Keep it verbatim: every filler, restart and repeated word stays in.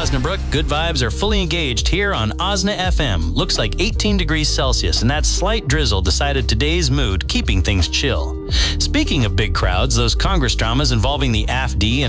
Osnabrück, good vibes are fully engaged here on Osna F M. Looks like eighteen degrees Celsius, and that slight drizzle decided today's mood, keeping things chill. Speaking of big crowds, those Congress dramas involving the A F D and